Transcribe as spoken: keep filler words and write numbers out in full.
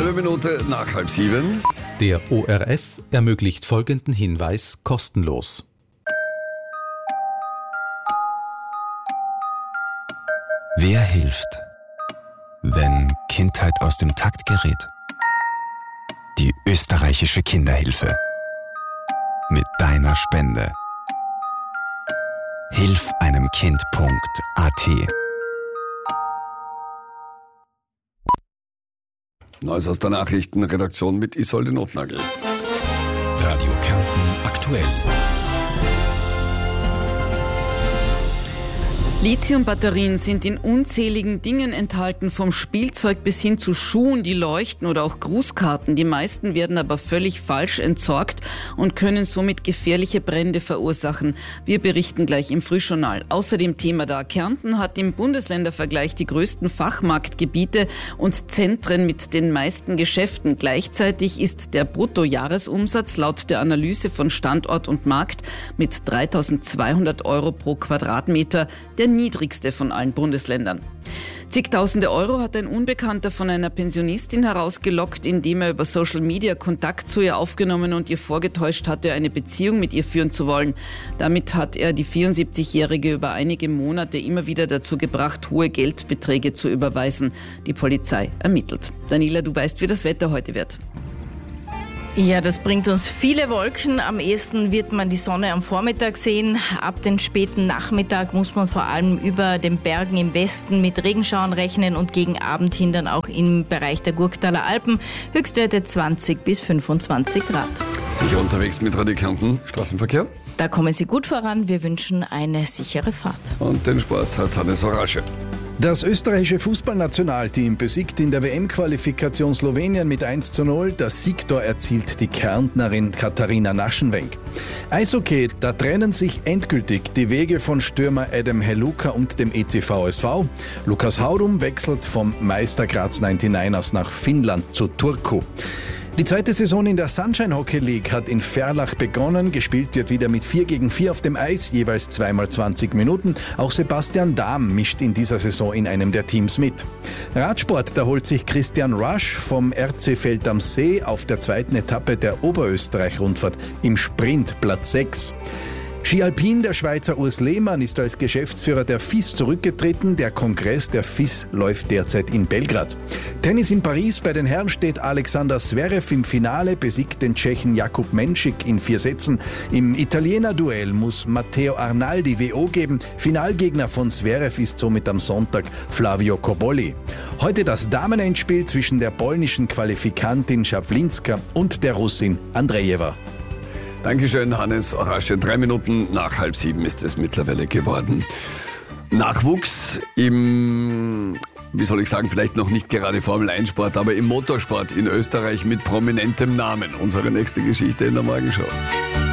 Halbe Minute nach halb sieben. Der O R F ermöglicht folgenden Hinweis kostenlos. Wer hilft, wenn Kindheit aus dem Takt gerät? Die österreichische Kinderhilfe. Mit deiner Spende. hilf einem Kind punkt a t. Neues aus der Nachrichtenredaktion mit Isolde Notnagel. Radio Kärnten aktuell. Lithiumbatterien sind in unzähligen Dingen enthalten, vom Spielzeug bis hin zu Schuhen, die leuchten oder auch Grußkarten. Die meisten werden aber völlig falsch entsorgt und können somit gefährliche Brände verursachen. Wir berichten gleich im Frühjournal. Außerdem Thema da: Kärnten hat im Bundesländervergleich die größten Fachmarktgebiete und Zentren mit den meisten Geschäften. Gleichzeitig ist der Bruttojahresumsatz laut der Analyse von Standort und Markt mit dreitausendzweihundert Euro pro Quadratmeter der niedrigste von allen Bundesländern. Zigtausende Euro hat ein Unbekannter von einer Pensionistin herausgelockt, indem er über Social Media Kontakt zu ihr aufgenommen und ihr vorgetäuscht hatte, eine Beziehung mit ihr führen zu wollen. Damit hat er die vierundsiebzigjährige über einige Monate immer wieder dazu gebracht, hohe Geldbeträge zu überweisen. Die Polizei ermittelt. Daniela, du weißt, wie das Wetter heute wird. Ja, das bringt uns viele Wolken. Am ehesten wird man die Sonne am Vormittag sehen. Ab den späten Nachmittag muss man vor allem über den Bergen im Westen mit Regenschauern rechnen und gegen Abend hin dann auch im Bereich der Gurktaler Alpen Höchstwerte zwanzig bis fünfundzwanzig Grad. Sicher unterwegs mit Radio Kärnten. Straßenverkehr? Da kommen Sie gut voran. Wir wünschen eine sichere Fahrt. Und den Sport hat Hannes Orasche. Das österreichische Fußballnationalteam besiegt in der W M-Qualifikation Slowenien mit eins zu null. Das Siegtor erzielt die Kärntnerin Katharina Naschenwenk. Eishockey, da trennen sich endgültig die Wege von Stürmer Adam Heluka und dem E C V S V. Lukas Haurum wechselt vom Meister Graz neunundneunzigers nach Finnland zu Turku. Die zweite Saison in der Sunshine Hockey League hat in Ferlach begonnen. Gespielt wird wieder mit vier gegen vier auf dem Eis, jeweils zweimal zwanzig Minuten. Auch Sebastian Dahm mischt in dieser Saison in einem der Teams mit. Radsport, da holt sich Christian Rush vom R C Feld am See auf der zweiten Etappe der Oberösterreich-Rundfahrt im Sprint Platz sechs. Ski Alpin, der Schweizer Urs Lehmann ist als Geschäftsführer der F I S zurückgetreten. Der Kongress der F I S läuft derzeit in Belgrad. Tennis in Paris, bei den Herren steht Alexander Zverev im Finale, besiegt den Tschechen Jakub Menšik in vier Sätzen. Im Italiener-Duell muss Matteo Arnaldi W O geben. Finalgegner von Zverev ist somit am Sonntag Flavio Cobolli. Heute das Damenendspiel zwischen der polnischen Qualifikantin Schawlinska und der Russin Andrejewa. Dankeschön, Hannes Orasche. Drei Minuten nach halb sieben ist es mittlerweile geworden. Nachwuchs im, wie soll ich sagen, vielleicht noch nicht gerade Formel eins Sport, aber im Motorsport in Österreich mit prominentem Namen. Unsere nächste Geschichte in der Morgenschau.